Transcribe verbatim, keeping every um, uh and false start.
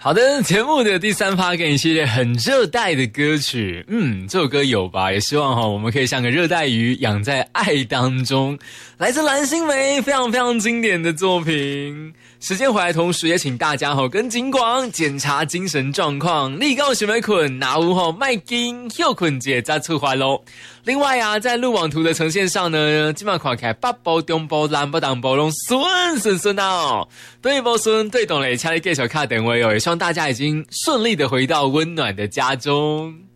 好的，节目的第三趴给你系列很热带的歌曲，嗯，这首歌有吧？也希望哈，我们可以像个热带鱼养在爱当中。来自蓝心湄，非常非常经典的作品。时间回来，同时也请大家哈跟警广检查精神状况，立告想要困，哪有哈卖惊休困节再出怀咯。另外啊，在路网图的呈现上呢，基本上看起来北部、中部、南部、东部拢顺顺顺哦。对不顺对懂嘞，请你继续卡电话哦，也希望大家已经顺利的回到温暖的家中。